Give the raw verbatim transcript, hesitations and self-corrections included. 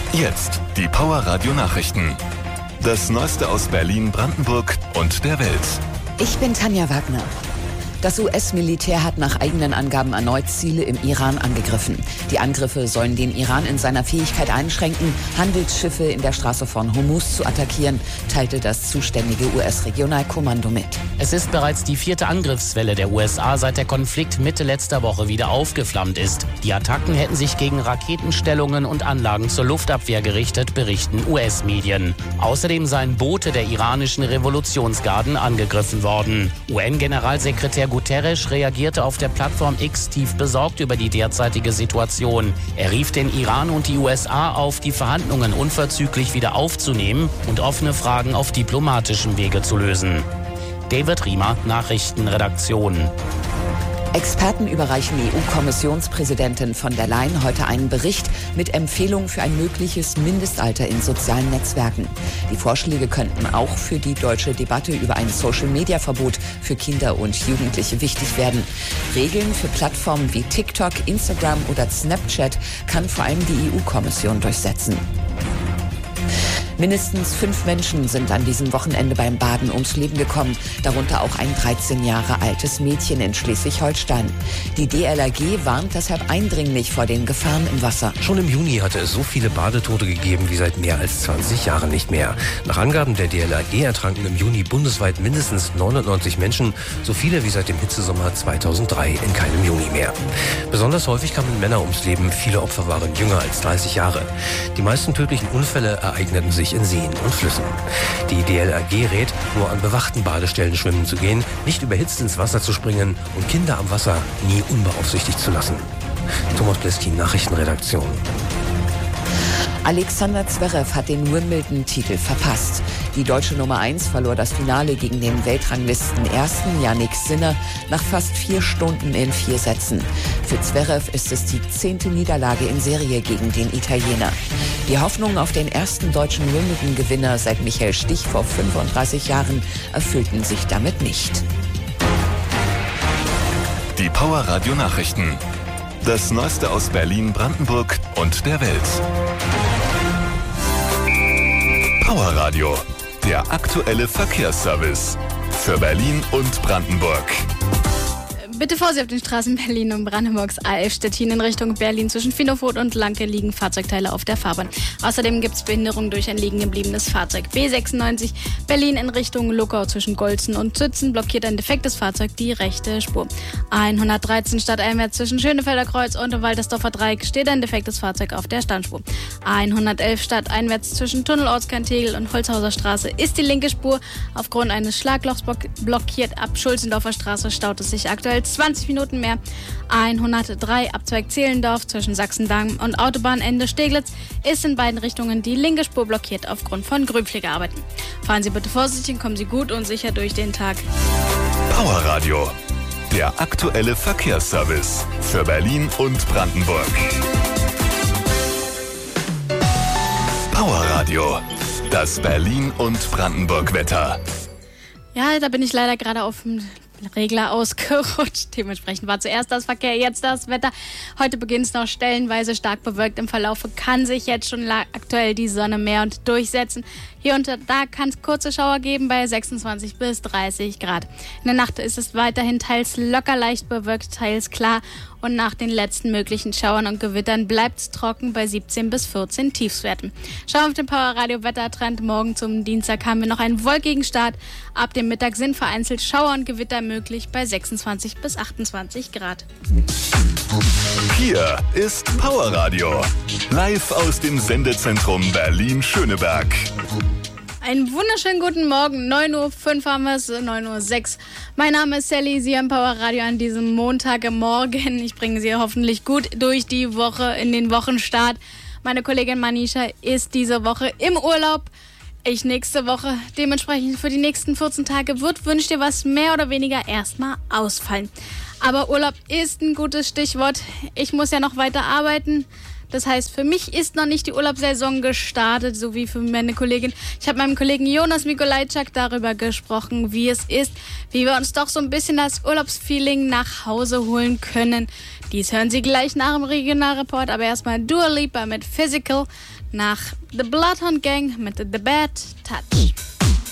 Jetzt die Power Radio Nachrichten. Das Neueste aus Berlin, Brandenburg und der Welt. Ich bin Tanja Wagner. Das U S-Militär hat nach eigenen Angaben erneut Ziele im Iran angegriffen. Die Angriffe sollen den Iran in seiner Fähigkeit einschränken, Handelsschiffe in der Straße von Hormuz zu attackieren, teilte das zuständige U S-Regionalkommando mit. Es ist bereits die vierte Angriffswelle der U S A, seit der Konflikt Mitte letzter Woche wieder aufgeflammt ist. Die Attacken hätten sich gegen Raketenstellungen und Anlagen zur Luftabwehr gerichtet, berichten U S-Medien. Außerdem seien Boote der iranischen Revolutionsgarden angegriffen worden. U N-Generalsekretär Guterres reagierte auf der Plattform X tief besorgt über die derzeitige Situation. Er rief den Iran und die U S A auf, die Verhandlungen unverzüglich wieder aufzunehmen und offene Fragen auf diplomatischem Wege zu lösen. David Riemer, Nachrichtenredaktion. Experten überreichen E U-Kommissionspräsidentin von der Leyen heute einen Bericht mit Empfehlungen für ein mögliches Mindestalter in sozialen Netzwerken. Die Vorschläge könnten auch für die deutsche Debatte über ein Social-Media-Verbot für Kinder und Jugendliche wichtig werden. Regeln für Plattformen wie TikTok, Instagram oder Snapchat kann vor allem die E U-Kommission durchsetzen. Mindestens fünf Menschen sind an diesem Wochenende beim Baden ums Leben gekommen, darunter auch ein dreizehn Jahre altes Mädchen in Schleswig-Holstein. Die D L R G warnt deshalb eindringlich vor den Gefahren im Wasser. Schon im Juni hatte es so viele Badetote gegeben wie seit mehr als zwanzig Jahren nicht mehr. Nach Angaben der D L R G ertranken im Juni bundesweit mindestens neunundneunzig Menschen, so viele wie seit dem Hitzesommer zweitausenddrei in keinem Juni mehr. Besonders häufig kamen Männer ums Leben, viele Opfer waren jünger als dreißig Jahre. Die meisten tödlichen Unfälle ereigneten sich in Seen und Flüssen. Die D L R G rät, nur an bewachten Badestellen schwimmen zu gehen, nicht überhitzt ins Wasser zu springen und Kinder am Wasser nie unbeaufsichtigt zu lassen. Thomas Pleskin, Nachrichtenredaktion. Alexander Zverev hat den Wimbledon-Titel verpasst. Die deutsche Nummer eins verlor das Finale gegen den Weltranglisten-Ersten Jannik Sinner nach fast vier Stunden in vier Sätzen. Für Zverev ist es die zehnte Niederlage in Serie gegen den Italiener. Die Hoffnungen auf den ersten deutschen Wimbledon-Gewinner seit Michael Stich vor fünfunddreißig Jahren erfüllten sich damit nicht. Die Power Radio Nachrichten. Das Neueste aus Berlin, Brandenburg und der Welt. Power Radio, der aktuelle Verkehrsservice für Berlin und Brandenburg. Bitte Vorsicht auf den Straßen Berlin und Brandenburgs A elf Stettin in Richtung Berlin. Zwischen Finofurt und Lanke liegen Fahrzeugteile auf der Fahrbahn. Außerdem gibt es Behinderung durch ein liegen gebliebenes Fahrzeug. B sechsundneunzig Berlin in Richtung Luckau zwischen Golzen und Zützen blockiert ein defektes Fahrzeug die rechte Spur. A hundertdreizehn stadteinwärts zwischen Schönefelder Kreuz und Waltersdorfer Dreieck steht ein defektes Fahrzeug auf der Standspur. A hundertelf stadteinwärts zwischen Tunnelortskern Tegel und Holzhauser Straße ist die linke Spur aufgrund eines Schlaglochs blockiert. Ab Schulzendorfer Straße staut es sich aktuell zwanzig Minuten mehr. A hundertdrei Abzweig Zehlendorf zwischen Sachsendamm und Autobahnende Steglitz ist in beiden Richtungen die linke Spur blockiert aufgrund von Grünpflegearbeiten. Fahren Sie bitte vorsichtig und kommen Sie gut und sicher durch den Tag. Power Radio, der aktuelle Verkehrsservice für Berlin und Brandenburg. Power Radio, das Berlin und Brandenburg Wetter. Ja, da bin ich leider gerade auf dem Regler ausgerutscht. Dementsprechend war zuerst das Verkehr, jetzt das Wetter. Heute beginnt es noch stellenweise stark bewölkt. Im Verlauf kann sich jetzt schon aktuell die Sonne mehr und durchsetzen. Hier und da kann es kurze Schauer geben bei sechsundzwanzig bis dreißig Grad. In der Nacht ist es weiterhin teils locker leicht bewölkt, teils klar. Und nach den letzten möglichen Schauern und Gewittern bleibt es trocken bei siebzehn bis vierzehn Tiefstwerten. Schauen wir auf den Power Radio Wettertrend. Morgen zum Dienstag haben wir noch einen wolkigen Start. Ab dem Mittag sind vereinzelt Schauer und Gewitter möglich bei sechsundzwanzig bis achtundzwanzig Grad. Hier ist Power Radio, live aus dem Sendezentrum Berlin-Schöneberg. Einen wunderschönen guten Morgen. neun Uhr fünf haben wir es, neun Uhr sechs. Mein Name ist Sally, Sie haben Power Radio an diesem Montagmorgen. Ich bringe Sie hoffentlich gut durch die Woche, in den Wochenstart. Meine Kollegin Manisha ist diese Woche im Urlaub. Ich nächste Woche. Dementsprechend für die nächsten vierzehn Tage wird Wünsch dir was mehr oder weniger erstmal ausfallen. Aber Urlaub ist ein gutes Stichwort. Ich muss ja noch weiter arbeiten. Das heißt, für mich ist noch nicht die Urlaubssaison gestartet, so wie für meine Kollegin. Ich habe mit meinem Kollegen Jonas Mikolajczak darüber gesprochen, wie es ist, wie wir uns doch so ein bisschen das Urlaubsfeeling nach Hause holen können. Dies hören Sie gleich nach dem Regionalreport, aber erstmal Dua Lipa mit Physical, nach The Bloodhound Gang mit The Bad Touch.